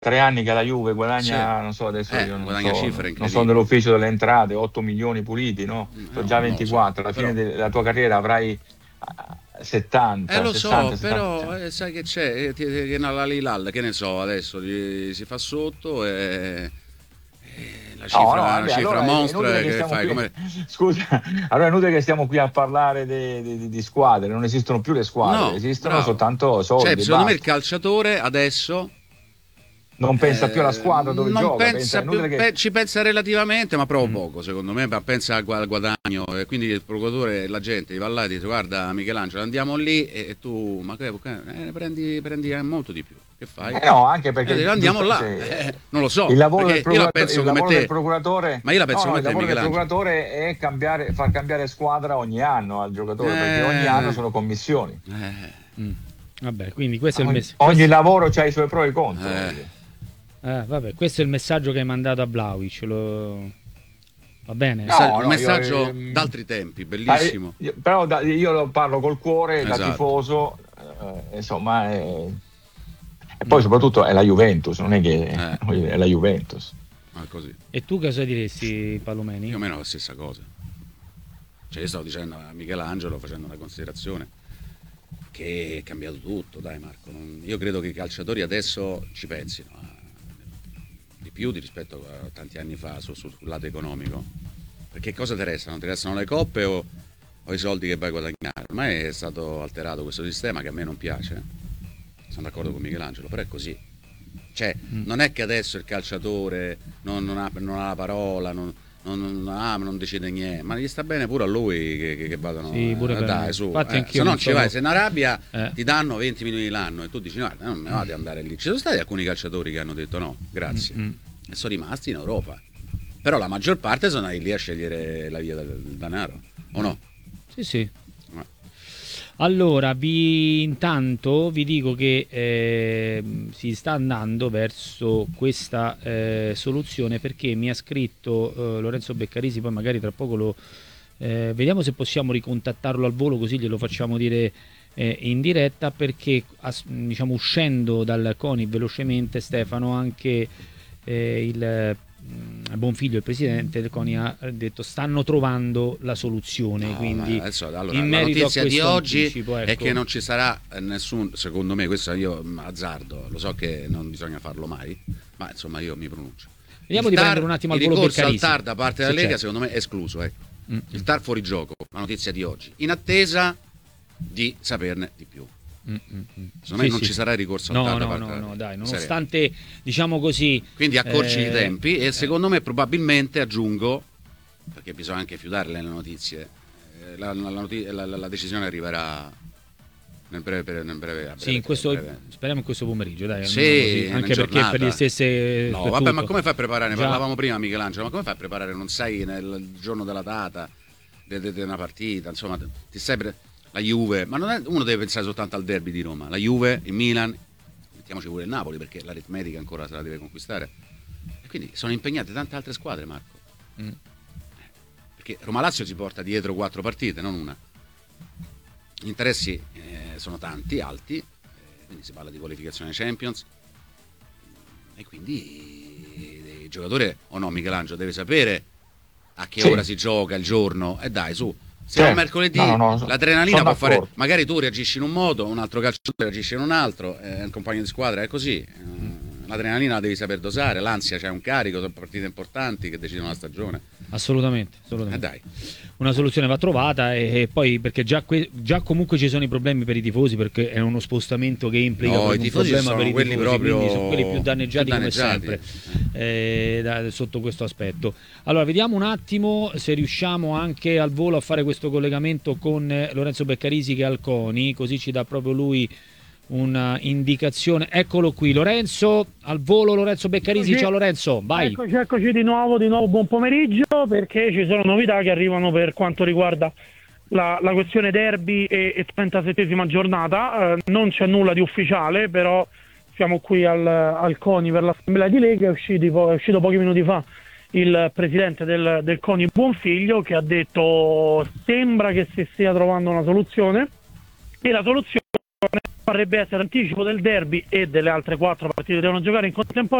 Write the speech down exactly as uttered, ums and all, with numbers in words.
tre anni che la Juve guadagna, Sì. non so adesso, Eh, io non guadagna so, cifre non so dell'ufficio delle entrate, otto milioni puliti, no? Sono No, già non lo so, ventiquattro, alla però- fine della tua carriera avrai Eh settanta, lo so, sessanta, però settanta. eh, sai che c'è, eh, ti- ti- che la Lilal, che ne so, adesso gli- si fa sotto e, e la No, no, cifra, una vabbè, cifra allora è inutile monstra che che stiamo fai qui. come... Scusa, allora è inutile che stiamo qui a parlare di, di- di squadre, non esistono più le squadre, No, esistono bravo. soltanto Cioè, soldi e secondo me il basta. calciatore adesso Non pensa più alla eh, squadra dove non gioca, pensa, è pensa più, inutile che. pe- ci pensa relativamente, ma proprio Mm. poco, secondo me, ma pensa al gua- al guadagno. E quindi il procuratore, la gente, gli va là e dice: guarda, Michelangelo, andiamo lì e, e tu, ma che, che- eh, prendi, prendi eh, molto di più. Che fai? Eh no, anche E dice, perché andiamo giusto, là. se- Eh, non lo so, il lavoro del perché io la procuratore, penso il come lavoro del te, procuratore, ma io la no, penso no, come il te, lavoro del Michelangelo. procuratore è cambiare, far cambiare squadra ogni anno al giocatore, perché ogni anno Eh, sono commissioni. eh, Mm. Vabbè, quindi questo è il Ogni, messaggio. ogni lavoro ha i suoi pro e i contro. eh. voglio dire. Eh, vabbè, questo è il messaggio che hai mandato a Vlahovic. Lo... Va bene? No, Messa- un no, messaggio io, ehm, d'altri tempi, Ah, bellissimo. io- però da- io lo parlo col cuore, da Esatto. tifoso, eh, insomma, è- e poi soprattutto è la Juventus, non è che Eh. voglio dire, è la Juventus. Ma così, E tu cosa diresti, Palomeni? più o meno la stessa cosa. Cioè, io stavo dicendo a Michelangelo, facendo una considerazione, che è cambiato tutto, dai Marco. Non- io credo che i calciatori adesso ci pensino eh, di più di rispetto a tanti anni fa su- sul lato economico. Perché cosa ti restano? Ti restano le coppe o, o i soldi che vai a guadagnare? Ormai è stato alterato questo sistema che a me non piace. Sono d'accordo con Michelangelo, però è così. Cioè, non è che adesso il calciatore non, non ha, non ha la parola, non, non, non, ha- non decide niente, ma gli sta bene pure a lui che, che, che vadano. Sì, pure eh, per dai, me. su. Infatti eh, anch'io se no non non ci sono- vai, se in Arabia Eh. ti danno venti milioni l'anno e tu dici guarda, non me va di andare lì. Ci sono stati alcuni calciatori che hanno detto no, grazie. Mm, mm. E sono rimasti in Europa. Però la maggior parte sono andati lì a scegliere la via del, del denaro, o no? Sì, sì. Ma- Allora, vi, intanto vi dico che eh, si sta andando verso questa eh, soluzione perché mi ha scritto eh, Lorenzo Beccarisi, poi magari tra poco lo eh, vediamo se possiamo ricontattarlo al volo così glielo facciamo dire eh, in diretta perché as- diciamo uscendo dal CONI velocemente Stefano anche eh, il mm, Bonfiglio, il presidente del CONI, ha detto stanno trovando la soluzione, No, quindi ma adesso, allora, in la merito a notizia di questo oggi anticipo, è ecco. che non ci sarà eh, nessun, secondo me, questo io mm, azzardo, lo so che non bisogna farlo mai, ma insomma io mi pronuncio. Vediamo Il di T A R, prendere un attimo al il volo ricorso al Beccarisi. T A R da parte della Se Lega c'è. secondo me è escluso, ecco. Mm. Il T A R fuori gioco, la notizia di oggi, in attesa di saperne di più. Mm, mm, mm. Secondo me non ci sarà ricorso al no, T A R da no, parte no, della no, Lega. dai, Serio. nonostante diciamo così Quindi accorci eh, i tempi e secondo me probabilmente aggiungo, perché bisogna anche fiutarle le notizie, eh, la, la- la noti- la- la- la decisione arriverà nel breve, per- nel breve, a breve, sì, in questo, breve. speriamo in questo pomeriggio, dai, Sì, almeno così, una anche perché giornata. per le stesse No, per vabbè, tutto. ma come fai a preparare? Ne Già. parlavamo prima, Michelangelo, ma come fai a preparare? Non sai nel giorno della data di una partita, insomma, ti sai pre- la Juve, ma non è, uno deve pensare soltanto al derby di Roma, la Juve, il Milan, mettiamoci pure il Napoli perché l'aritmetica ancora se la deve conquistare. E quindi sono impegnate tante altre squadre, Marco. Mm. Perché Roma-Lazio si porta dietro quattro partite, non una. Gli interessi eh, sono tanti, alti, eh, quindi si parla di qualificazione Champions e quindi il giocatore, o no Michelangelo, deve sapere a che Sì. ora si gioca il giorno e dai su. Se Certo. è mercoledì No, no, no, l'adrenalina sono può fare, d'accordo. magari tu reagisci in un modo, un altro calciatore reagisce in un altro, è un compagno di squadra, è così. Eh, L'adrenalina la devi saper dosare, l'ansia c'è un carico, sono partite importanti che decidono la stagione. Assolutamente, E assolutamente. dai. Una soluzione va trovata e, e poi perché già, que- già comunque ci sono i problemi per i tifosi perché è uno spostamento che implica No, proprio i un tifosi problema sono per i quelli tifosi, proprio quindi sono quelli più danneggiati, più danneggiati. come sempre eh, da- sotto questo aspetto. Allora vediamo un attimo se riusciamo anche al volo a fare questo collegamento con eh, Lorenzo Beccarisi che è al CONI, così ci dà proprio lui una indicazione. Eccolo qui Lorenzo, al volo Lorenzo Beccarisi. Eccoci. Ciao Lorenzo, vai. Eccoci, eccoci di nuovo, di nuovo buon pomeriggio perché ci sono novità che arrivano per quanto riguarda la, la questione derby e, e trentasettesima giornata. Eh, non c'è nulla di ufficiale, però siamo qui al, al CONI per l'assemblea di Lega, è, usciti po- è uscito pochi minuti fa il presidente del, del CONI Buonfiglio che ha detto sembra che si stia trovando una soluzione e la soluzione potrebbe essere anticipo del derby e delle altre quattro partite che devono giocare in contemporanea.